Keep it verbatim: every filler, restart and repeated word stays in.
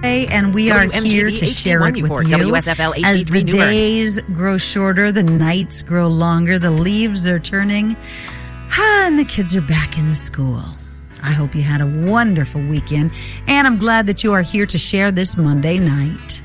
And we are here to share it with you. W S F L As the days grow shorter, the nights grow longer, the leaves are turning, ah, and the kids are back in school. I hope you had a wonderful weekend, and I'm glad that you are here to share this Monday night.